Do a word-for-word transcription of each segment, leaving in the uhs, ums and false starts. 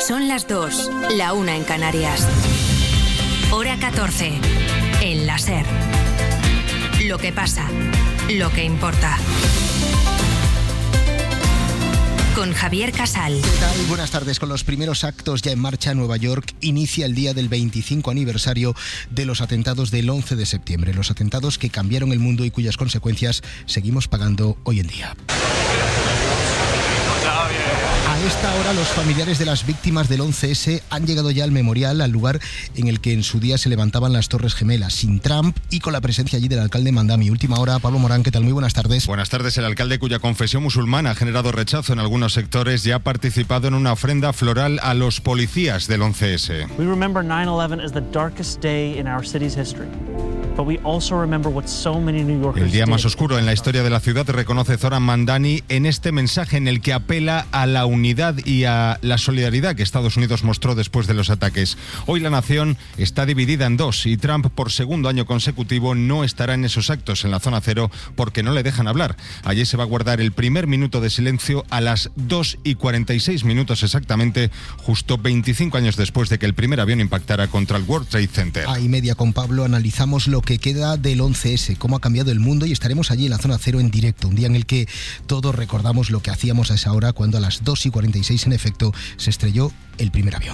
Son las dos, la una en Canarias. Hora catorce, en la SER. Lo que pasa, lo que importa. Con Javier Casal. ¿Qué tal? Buenas tardes. Con los primeros actos ya en marcha, Nueva York inicia el día del veinticinco aniversario de los atentados del once de septiembre. Los atentados que cambiaron el mundo y cuyas consecuencias seguimos pagando hoy en día. A esta hora los familiares de las víctimas del once ese han llegado ya al memorial, al lugar en el que en su día se levantaban las Torres Gemelas, sin Trump y con la presencia allí del alcalde Mandami. Última hora, Pablo Morán, ¿qué tal? Muy buenas tardes. Buenas tardes. El alcalde, cuya confesión musulmana ha generado rechazo en algunos sectores, ya ha participado en una ofrenda floral a los policías del once ese. We remember nine eleven as the darkest day in our city's history. El día más oscuro en la historia de la ciudad, reconoce Zoran Mandani en este mensaje en el que apela a la unidad y a la solidaridad que Estados Unidos mostró después de los ataques. Hoy la nación está dividida en dos y Trump, por segundo año consecutivo, no estará en esos actos en la zona cero porque no le dejan hablar. Allí se va a guardar el primer minuto de silencio a las dos y cuarenta y seis minutos exactamente, justo veinticinco años después de que el primer avión impactara contra el World Trade Center. A y media con Pablo analizamos lo que queda del once ese, cómo ha cambiado el mundo, y estaremos allí en la zona cero en directo, un día en el que todos recordamos lo que hacíamos a esa hora cuando a las dos y cuarenta y seis en efecto se estrelló el primer avión.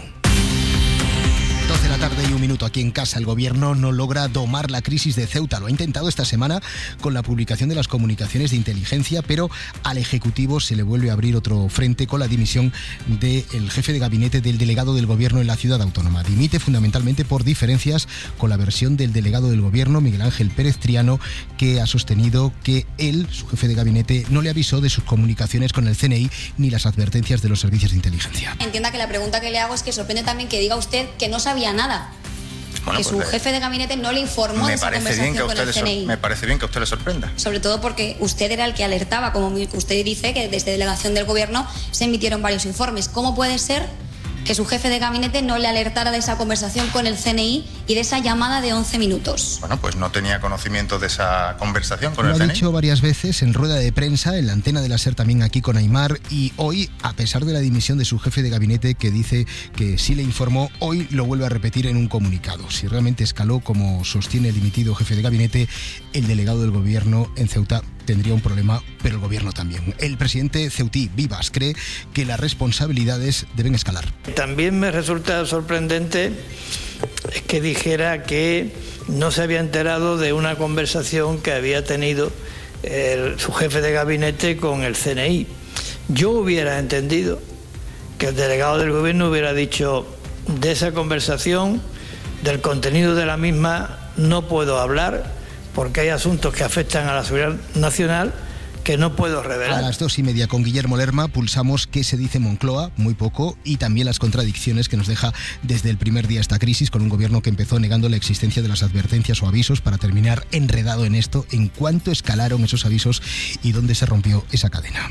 doce de la tarde y un minuto aquí en casa. El gobierno no logra domar la crisis de Ceuta. Lo ha intentado esta semana con la publicación de las comunicaciones de inteligencia, pero al Ejecutivo se le vuelve a abrir otro frente con la dimisión del jefe de gabinete del delegado del gobierno en la ciudad autónoma. Dimite fundamentalmente por diferencias con la versión del delegado del gobierno, Miguel Ángel Pérez Triano, que ha sostenido que él, su jefe de gabinete, no le avisó de sus comunicaciones con el C N I ni las advertencias de los servicios de inteligencia. Entienda que la pregunta que le hago es que sorprende también que diga usted que no sabía nada. Bueno, que pues su jefe de gabinete no le informó de esa conversación con el C N I. Me parece bien que a usted le sorprenda. Sobre todo porque usted era el que alertaba, como usted dice, que desde delegación del gobierno se emitieron varios informes. ¿Cómo puede ser que su jefe de gabinete no le alertara de esa conversación con el C N I y de esa llamada de once minutos? Bueno, pues no tenía conocimiento de esa conversación con el C N I. Lo ha dicho varias veces en rueda de prensa, en la antena de la SER también aquí con Aimar, y hoy, a pesar de la dimisión de su jefe de gabinete, que dice que sí le informó, hoy lo vuelve a repetir en un comunicado. Si realmente escaló, como sostiene el dimitido jefe de gabinete, el delegado del gobierno en Ceuta tendría un problema, pero el gobierno también. El presidente ceutí, Vivas, cree que las responsabilidades deben escalar. También me resulta sorprendente que dijera que no se había enterado de una conversación que había tenido el, su jefe de gabinete con el C N I. Yo hubiera entendido que el delegado del gobierno hubiera dicho: de esa conversación, del contenido de la misma, no puedo hablar, porque hay asuntos que afectan a la seguridad nacional que no puedo revelar. A las dos y media con Guillermo Lerma pulsamos qué se dice Moncloa, muy poco, y también las contradicciones que nos deja desde el primer día esta crisis, con un gobierno que empezó negando la existencia de las advertencias o avisos, para terminar enredado en esto, en cuánto escalaron esos avisos y dónde se rompió esa cadena.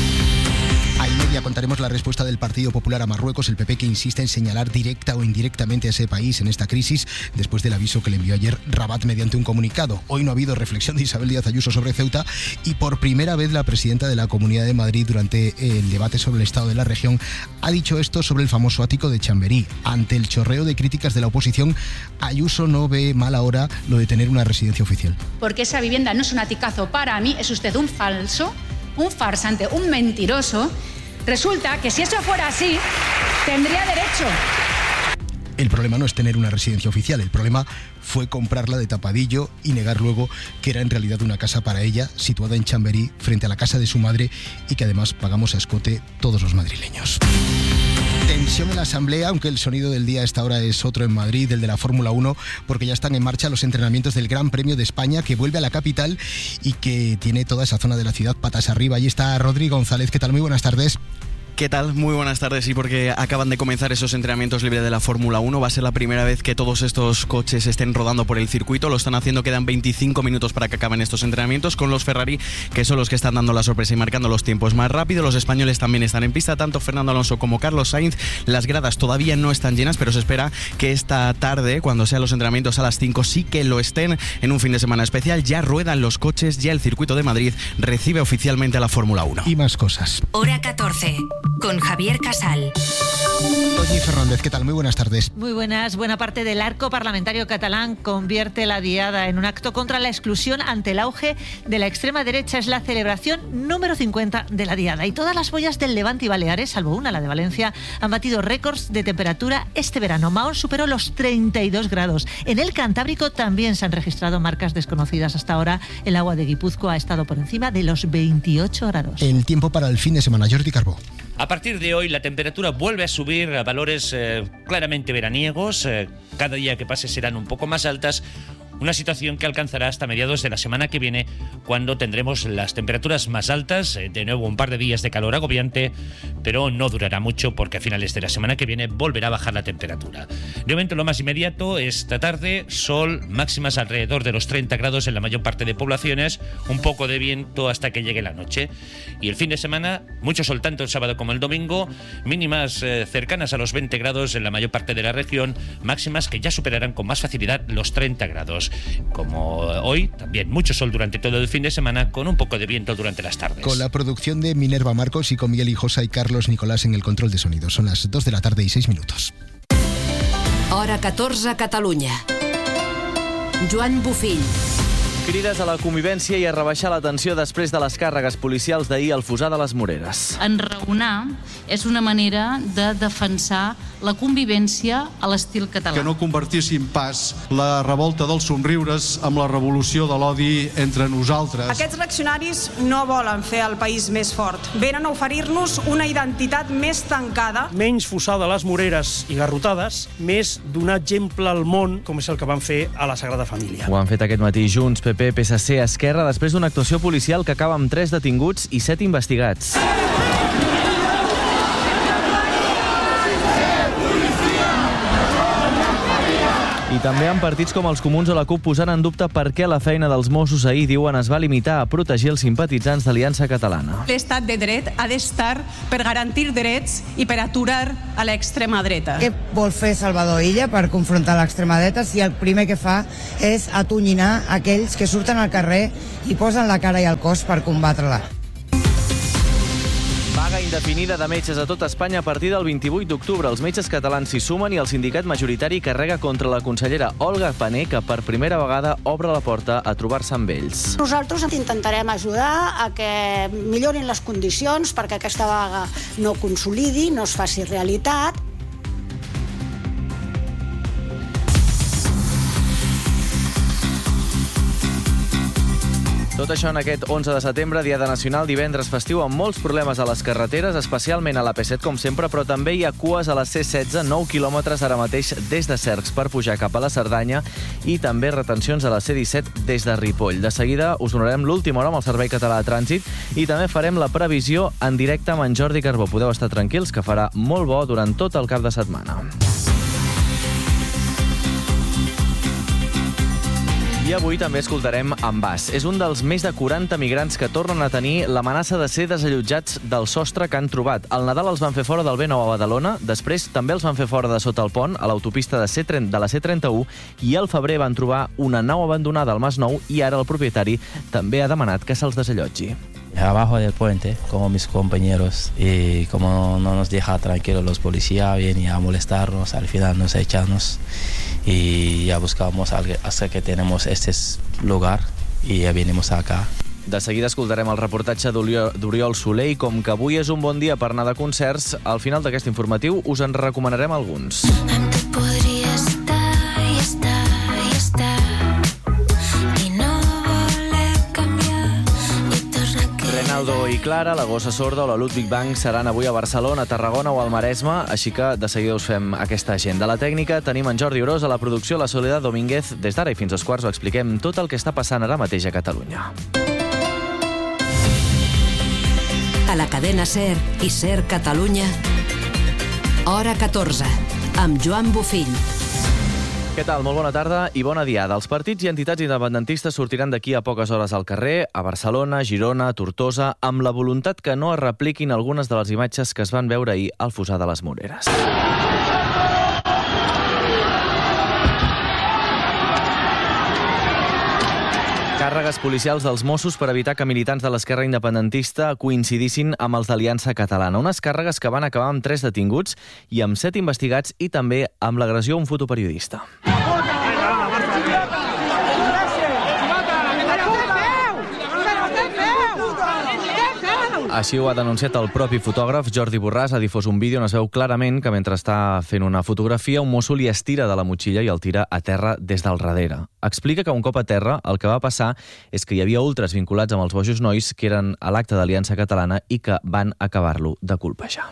A y media contaremos la respuesta del Partido Popular a Marruecos, el P P que insiste en señalar directa o indirectamente a ese país en esta crisis, después del aviso que le envió ayer Rabat mediante un comunicado. Hoy no ha habido reflexión de Isabel Díaz Ayuso sobre Ceuta, y por primera vez la presidenta de la Comunidad de Madrid, durante el debate sobre el estado de la región, ha dicho esto sobre el famoso ático de Chamberí. Ante el chorreo de críticas de la oposición, Ayuso no ve mal ahora lo de tener una residencia oficial. Porque esa vivienda no es un aticazo para mí, es usted un falso, un farsante, un mentiroso. Resulta que si eso fuera así, tendría derecho. El problema no es tener una residencia oficial, el problema fue comprarla de tapadillo y negar luego que era en realidad una casa para ella, situada en Chamberí, frente a la casa de su madre, y que además pagamos a escote todos los madrileños. Tensión en la Asamblea, aunque el sonido del día a esta hora es otro en Madrid, el de la Fórmula uno, porque ya están en marcha los entrenamientos del Gran Premio de España, que vuelve a la capital y que tiene toda esa zona de la ciudad patas arriba. Allí está Rodrigo González. ¿Qué tal? Muy buenas tardes. ¿Qué tal? Muy buenas tardes. Sí, porque acaban de comenzar esos entrenamientos libres de la Fórmula uno. Va a ser la primera vez que todos estos coches estén rodando por el circuito. Lo están haciendo, quedan veinticinco minutos para que acaben estos entrenamientos, con los Ferrari, que son los que están dando la sorpresa y marcando los tiempos más rápido. Los españoles también están en pista, tanto Fernando Alonso como Carlos Sainz. Las gradas todavía no están llenas, pero se espera que esta tarde, cuando sean los entrenamientos a las cinco, sí que lo estén. En un fin de semana especial ya ruedan los coches, ya el circuito de Madrid recibe oficialmente a la Fórmula uno. Y más cosas. Hora catorce. con Javier Casal. Toñi Fernández, ¿qué tal? Muy buenas tardes. Muy buenas. Buena parte del arco parlamentario catalán convierte la diada en un acto contra la exclusión ante el auge de la extrema derecha. Es la celebración número cincuenta de la diada. Y todas las boyas del Levante y Baleares, salvo una, la de Valencia, han batido récords de temperatura este verano. Mahón superó los treinta y dos grados. En el Cantábrico también se han registrado marcas desconocidas hasta ahora. El agua de Guipúzcoa ha estado por encima de los veintiocho grados. El tiempo para el fin de semana. Jordi Carbó. A partir de hoy la temperatura vuelve a subir a valores eh, claramente veraniegos. Eh, cada día que pase serán un poco más altas. Una situación que alcanzará hasta mediados de la semana que viene, cuando tendremos las temperaturas más altas. Eh, de nuevo un par de días de calor agobiante, pero no durará mucho porque a finales de la semana que viene volverá a bajar la temperatura. De momento lo más inmediato, esta tarde, sol, máximas alrededor de los treinta grados en la mayor parte de poblaciones, un poco de viento hasta que llegue la noche. Y el fin de semana, mucho sol tanto el sábado como el domingo, mínimas eh, cercanas a los veinte grados en la mayor parte de la región, máximas que ya superarán con más facilidad los treinta grados. Como hoy, también mucho sol durante todo el fin de semana, con un poco de viento durante las tardes. Con la producción de Minerva Marcos y con Miguel Hijosa y Carlos Nicolás en el control de sonido. Son las dos de la tarde y seis minutos. Hora catorze a Catalunya. Joan Bufill. Crides a la convivència i a rebaixar la tensió després de les càrregues policials d'ahir al Fossar de les Moreres. Enraonar és una manera de defensar la convivència a l'estil català. Que no convertissin pas la revolta dels somriures amb la revolució de l'odi entre nosaltres. Aquests reaccionaris no volen fer el país més fort. Venen a oferir-nos una identitat més tancada. Menys Fossar de les Moreres i garrotades, més donar exemple al món, com és el que van fer a la Sagrada Família. Ho han fet aquest matí Junts, P P, P S C, Esquerra, després d'una actuació policial que acaba amb tres detinguts i set investigats. I també amb partits com els Comuns o la CUP posant en dubte per què la feina dels Mossos ahir, diuen, es va limitar a protegir els simpatitzants d'Aliança Catalana. L'estat de dret ha d'estar per garantir drets i per aturar a l'extrema dreta. Què vol fer Salvador Illa per confrontar l'extrema dreta si el primer que fa és atonyinar aquells que surten al carrer i posen la cara i el cos per combatre-la? Vaga indefinida de metges a tot Espanya a partir del vint-i-vuit d'octubre. Els metges catalans s'hi sumen i el sindicat majoritari carrega contra la consellera Olga Pané, que per primera vegada obre la porta a trobar-se amb ells. Nosaltres intentarem ajudar a que millorin les condicions perquè aquesta vaga no consolidi, no es faci realitat. Tot això en aquest onze de setembre, Diada Nacional, divendres festiu, amb molts problemes a les carreteres, especialment a la P set, com sempre, però també hi ha cues a la C setze, nou quilòmetres ara mateix des de Cercs per pujar cap a la Cerdanya, i també retencions a la C disset des de Ripoll. De seguida us donarem l'última hora amb el Servei Català de Trànsit i també farem la previsió en directe amb en Jordi Carbó. Podeu estar tranquils que farà molt bo durant tot el cap de setmana. I avui també escoltarem en Bas. És un dels més de quaranta migrants que tornen a tenir l'amenaça de ser desallotjats del sostre que han trobat. Al Nadal els van fer fora del B nou a Badalona, després també els van fer fora de sota el pont, a l'autopista de, C trenta, de la C trenta-u, i al febrer van trobar una nau abandonada al Mas Nou i ara el propietari també ha demanat que se'ls desallotgi. Abajo del puente, como mis compañeros, y como no nos deja tranquilos los policías, vienen a molestarnos, al final nos echarnos y ya buscamos hasta que tenemos este lugar y ya venimos acá. De seguida escoltarem el reportatge d'Oriol Soler i com que avui és un bon dia per anar de concerts, al final d'aquest informatiu us en recomanarem alguns. Podria estar i estar i estar i no voler canviar i tornar a quedar. Renaldo i Clara, la Gossa Sorda o la Ludwig Bank seran avui a Barcelona, Tarragona o al Maresme, així que de seguida us fem aquesta agenda. A la tècnica tenim en Jordi Orós, a la producció la Soledad Domínguez. Des d'ara i fins als quarts ho expliquem tot el que està passant ara mateix a Catalunya. A la cadena SER i SER Catalunya, Hora catorze, amb Joan Bufill. Què tal? Molt bona tarda i bona diada. Els partits i entitats independentistes sortiran d'aquí a poques hores al carrer, a Barcelona, Girona, Tortosa, amb la voluntat que no es repliquin algunes de les imatges que es van veure ahir al Fossar de les Moreres. Càrregues policials dels Mossos per evitar que militants de l'esquerra independentista coincidissin amb els d'Aliança Catalana. Unes càrregues que van acabar amb tres detinguts i amb set investigats i també amb l'agressió a un fotoperiodista. Així ho ha denunciat el propi fotògraf. Jordi Borràs ha difós un vídeo on es veu clarament que mentre està fent una fotografia, un mosso li estira de la motxilla i el tira a terra des del darrere. Explica que un cop a terra el que va passar és que hi havia ultres vinculats amb els Bojos Nois que eren a l'acte d'Aliança Catalana i que van acabar-lo de colpejar.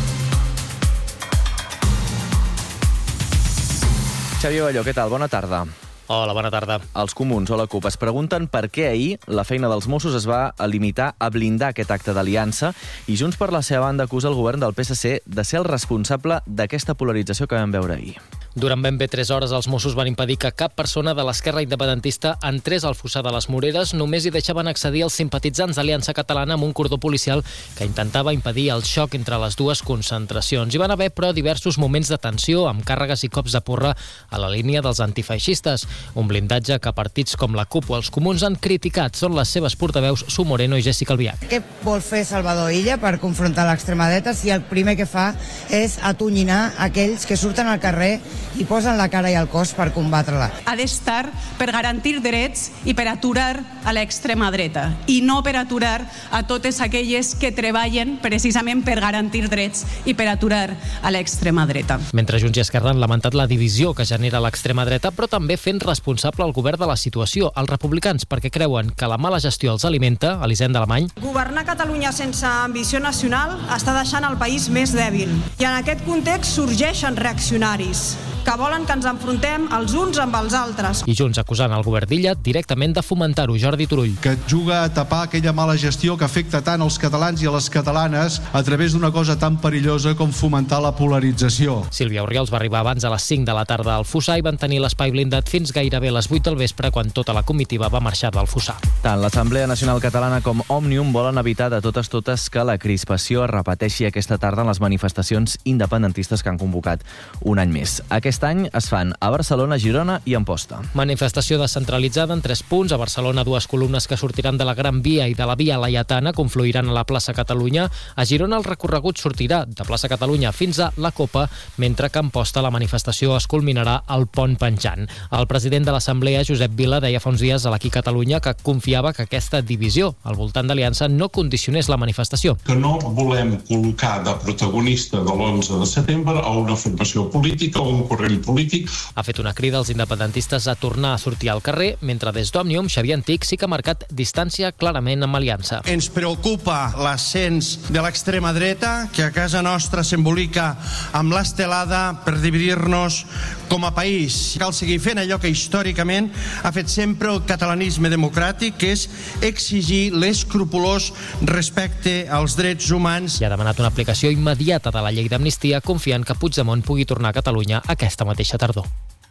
Xavier Balló, què tal? Bona tarda. Hola, bona tarda. Els comuns o la CUP es pregunten per què ahir la feina dels Mossos es va limitar a blindar aquest acte d'aliança i Junts per la seva banda acusa el govern del P S C de ser el responsable d'aquesta polarització que vam veure ahir. Durant ben bé tres hores els Mossos van impedir que cap persona de l'esquerra independentista entrés al fossar de les Moreres, només hi deixaven accedir els simpatitzants d'Aliança Catalana amb un cordó policial que intentava impedir el xoc entre les dues concentracions. Hi van haver, però, diversos moments de tensió amb càrregues i cops de porra a la línia dels antifeixistes. Un blindatge que partits com la CUP o els comuns han criticat. Són les seves portaveus Su Moreno i Jessica Albiach. Què vol fer Salvador Illa per confrontar l'extrema dreta si el primer que fa és atonyinar aquells que surten al carrer i posen la cara i el cos per combatre-la? Ha d'estar per garantir drets i per aturar a l'extrema dreta i no per aturar a totes aquelles que treballen precisament per garantir drets i per aturar a l'extrema dreta. Mentre Junts i Esquerra han lamentat la divisió que genera l'extrema dreta, però també fent responsable el govern de la situació, els republicans, perquè creuen que la mala gestió els alimenta, Elisenda Alemany. Governar Catalunya sense ambició nacional està deixant el país més dèbil. I en aquest context sorgeixen reaccionaris que volen que ens enfrontem els uns amb els altres. I Junts acusant el govern d'Illa directament de fomentar-ho. Jordi Turull. Que juga a tapar aquella mala gestió que afecta tant els catalans i a les catalanes a través d'una cosa tan perillosa com fomentar la polarització. Sílvia Orriols va arribar abans a les cinc de la tarda al fossar i van tenir l'espai blindat fins gairebé a les vuit del vespre quan tota la comitiva va marxar del fossar. Tant l'Assemblea Nacional Catalana com Òmnium volen evitar de totes totes que la crispació es repeteixi aquesta tarda en les manifestacions independentistes que han convocat un any més. Aquest any es fan a Barcelona, Girona i Amposta. Manifestació descentralitzada en tres punts. A Barcelona, dues columnes que sortiran de la Gran Via i de la Via Laietana confluiran a la plaça Catalunya. A Girona el recorregut sortirà de plaça Catalunya fins a la Copa, mentre que a Amposta la manifestació es culminarà al Pont Penjant. El president de l'Assemblea, Josep Vila, deia fa uns dies a l'Aquí Catalunya que confiava que aquesta divisió al voltant d'Aliança no condicionés la manifestació. Que no volem col·locar de protagonista de l'onze de setembre a una formació política o un corrent polític. Ha fet una crida als independentistes a tornar a sortir al carrer, mentre des d'Òmnium, Xavier Antic sí que ha marcat distància clarament amb Aliança. Ens preocupa l'ascens de l'extrema dreta, que a casa nostra s'embolica amb l'estelada per dividir-nos com a país. Cal seguir fent allò que històricament ha fet sempre el catalanisme democràtic, que és exigir l'escrupolós respecte als drets humans. I ha demanat una aplicació immediata de la llei d'amnistia, confiant que Puigdemont pugui tornar a Catalunya aquesta mateixa tardor.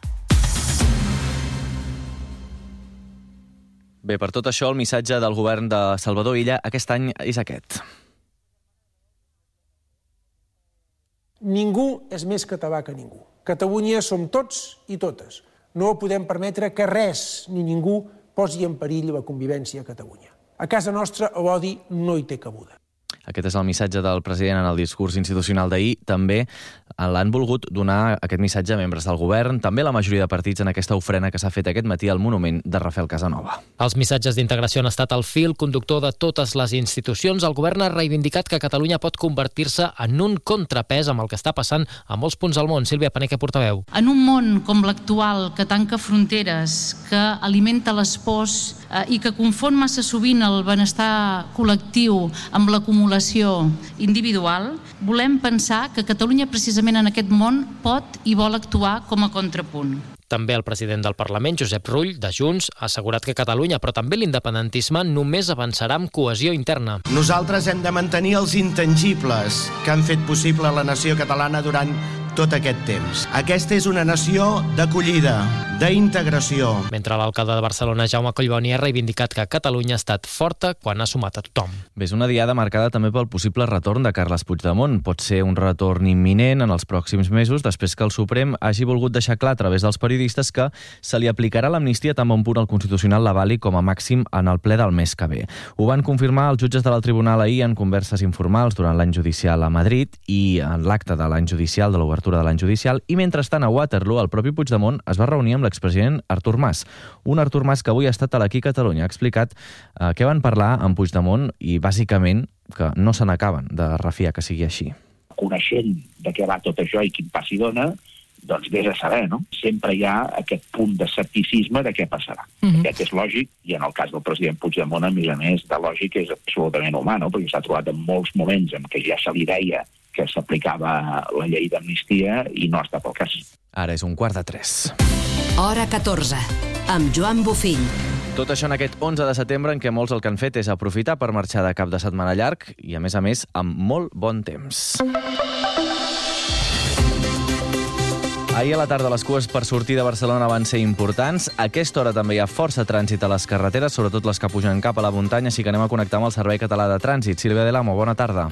Bé, per tot això, el missatge del govern de Salvador Illa aquest any és aquest. Ningú és més català que ningú. Catalunya som tots i totes. No podem permetre que res ni ningú posi en perill la convivència a Catalunya. A casa nostra l'odi no hi té cabuda. Aquest és el missatge del president en el discurs institucional d'ahir. També l'han volgut donar aquest missatge a membres del govern, també la majoria de partits en aquesta ofrena que s'ha fet aquest matí al monument de Rafael Casanova. Els missatges d'integració han estat el fil conductor de totes les institucions. El govern ha reivindicat que Catalunya pot convertir-se en un contrapès amb el que està passant a molts punts del món. Sílvia Paneque, portaveu. En un món com l'actual, que tanca fronteres, que alimenta les pors eh, i que confon massa sovint el benestar col·lectiu amb l'acumulació individual, volem pensar que Catalunya precisament en aquest món pot i vol actuar com a contrapunt. També el president del Parlament, Josep Rull, de Junts, ha assegurat que Catalunya, però també l'independentisme, només avançarà amb cohesió interna. Nosaltres hem de mantenir els intangibles que han fet possible la nació catalana durant tot aquest temps. Aquesta és una nació d'acollida, d'integració. Mentre l'alcalde de Barcelona, Jaume Collboni, ha reivindicat que Catalunya ha estat forta quan ha sumat a tothom. Bé, és una diada marcada també pel possible retorn de Carles Puigdemont. Pot ser un retorn imminent en els pròxims mesos, després que el Suprem hagi volgut deixar clar a través dels periodistes que se li aplicarà l'amnistia tan bon punt el Constitucional l'avali com a màxim en el ple del mes que ve. Ho van confirmar els jutges de la Tribunal ahir en converses informals durant l'any judicial a Madrid i en l'acte de l'any judicial, de l'obertura de l'any judicial, i mentrestant a Waterloo el propi Puigdemont es va reunir amb l'expresident Artur Mas. Un Artur Mas que avui ha estat a l'Aquí Catalunya. Ha explicat eh, què van parlar amb Puigdemont i, bàsicament, que no se n'acaben de refiar que sigui així. Coneixent de què va tot això i quin pas hi dona, doncs vés a saber, no? Sempre hi ha aquest punt d'escepticisme de què passarà. Mm-hmm. Aquest és lògic, i en el cas del president Puigdemont, a més a més, de lògic és absolutament humà, no? Perquè s'ha trobat en molts moments en què ja se li deia que s'aplicava la llei d'amnistia i no ha estat el cas. Ara és un quart de tres. Hora catorze, amb Joan Bufill. Tot això en aquest onze de setembre en què molts el que han fet és aprofitar per marxar de cap de setmana llarg i, a més a més, amb molt bon temps. Ahir a la tarda les cues per sortir de Barcelona van ser importants. A aquesta hora també hi ha força trànsit a les carreteres, sobretot les que pugen cap a la muntanya, així que anem a connectar amb el Servei Català de Trànsit. Sílvia Delamo, bona tarda.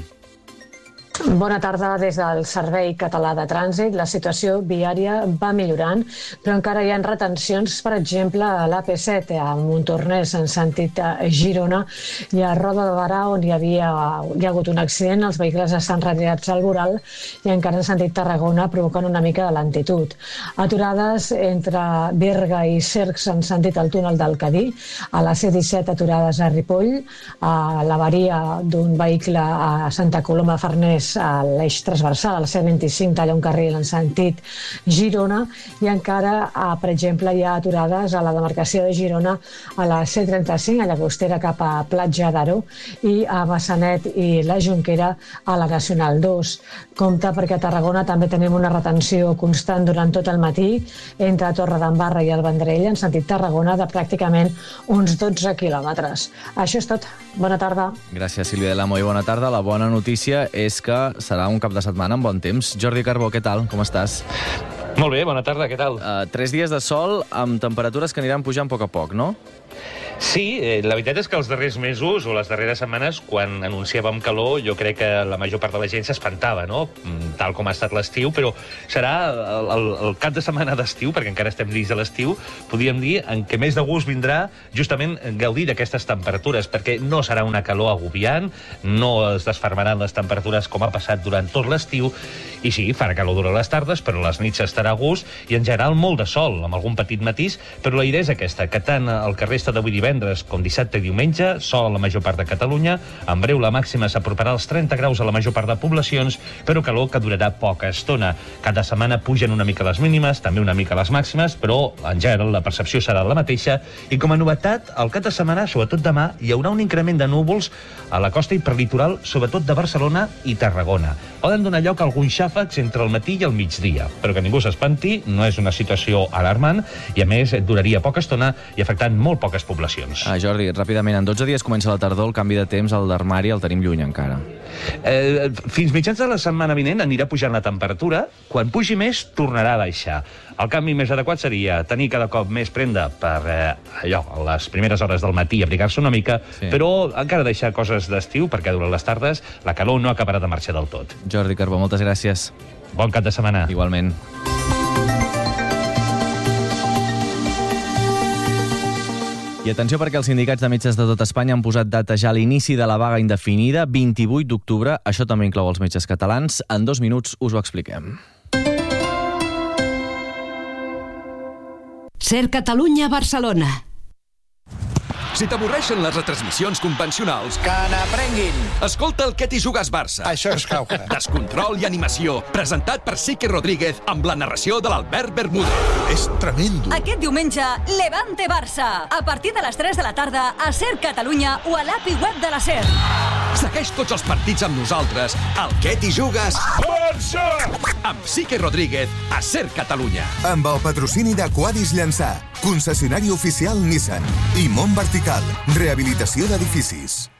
Bona tarda des del Servei Català de Trànsit. La situació viària va millorant, però encara hi ha retencions, per exemple, a l'A P set, a Montornès, en sentit a Girona, i a Roda de Barà, on hi, havia, hi ha hagut un accident. Els vehicles estan retirats al voral i encara en sentit Tarragona provoquen una mica de lentitud. Aturades entre Berga i Cercs en sentit al túnel del Cadí, a la C disset aturades a Ripoll, a l'avaria d'un vehicle a Santa Coloma de Farners a l'eix transversal, al C vint-i-cinc, talla un carril en sentit Girona, i encara, per exemple, hi ha aturades a la demarcació de Girona a la C trenta-cinc, a Llagostera cap a Platja d'Aro, i a Massanet i la Jonquera a la Nacional dos. Compte perquè a Tarragona també tenim una retenció constant durant tot el matí entre Torredembarra i el Vendrell en sentit Tarragona de pràcticament uns dotze quilòmetres. Això és tot. Bona tarda. Gràcies, Sílvia Delamo, i bona tarda. La bona notícia és que serà un cap de setmana amb bon temps. Jordi Carbó, què tal? Com estàs? Molt bé, bona tarda, què tal? Uh, tres dies de sol amb temperatures que aniran pujant a poc a poc, no? Sí, eh, la veritat és que els darrers mesos o les darreres setmanes, quan anunciàvem calor, jo crec que la major part de la gent s'espantava, no? Tal com ha estat l'estiu, però serà el, el, el cap de setmana d'estiu, perquè encara estem dins de l'estiu, podríem dir en què més de gust vindrà justament gaudir d'aquestes temperatures, perquè no serà una calor agobiant, no es desfermaran les temperatures com ha passat durant tot l'estiu, i sí, farà calor durant les tardes, però a les nits estarà a gust, i en general molt de sol, amb algun petit matís, però la idea és aquesta, que tant el que resta d'avui divendres com dissabte i diumenge, sol a la major part de Catalunya, en breu la màxima s'aproparà als trenta graus a la major part de poblacions, però calor que durarà poca estona. Cada setmana pugen una mica les mínimes, també una mica les màximes, però en general la percepció serà la mateixa, i com a novetat, al cap de setmana, sobretot demà, hi haurà un increment de núvols a la costa hiperlitoral, sobretot de Barcelona i Tarragona. Poden donar lloc a alguns xàfecs entre el matí i el migdia, però que ningú s'espanti, no és una situació alarmant, i a més duraria poca estona i afectant molt poques poblacions. Ah, Jordi, ràpidament, en dotze dies comença la tardor, el canvi de temps al d'armari el tenim lluny encara. Eh, fins mitjans de la setmana vinent anirà pujant la temperatura, quan pugi més tornarà a baixar. El canvi més adequat seria tenir cada cop més prenda per eh, allò, a les primeres hores del matí abrigar-se una mica, sí. Però encara deixar coses d'estiu, perquè durant les tardes la calor no acabarà de marxar del tot. Jordi Carbó, moltes gràcies. Bon cap de setmana. Igualment. I atenció perquè els sindicats de metges de tot Espanya han posat data ja a l'inici de la vaga indefinida, vint-i-vuit d'octubre. Això també inclou els metges catalans. En dos minuts us ho expliquem. Ser Catalunya, Barcelona. Si t'avorreixen les retransmissions convencionals... Que n'aprenguin! Escolta el Què t'hi jugues, Barça. Això és cauca. Descontrol i animació, presentat per Sique Rodríguez amb la narració de l'Albert Bermúdez. És tremendo. Aquest diumenge, Levante Barça. A partir de les tres de la tarda, a Ser Catalunya o a l'A P I web de la Ser. Segueix tots els partits amb nosaltres. El Què t'hi jugues... Barça! Amb Sique Rodríguez a Ser Catalunya. Amb el patrocini de Quadis Llançà, concessionari oficial Nissan i Mont Vertical, rehabilitació d'edificis.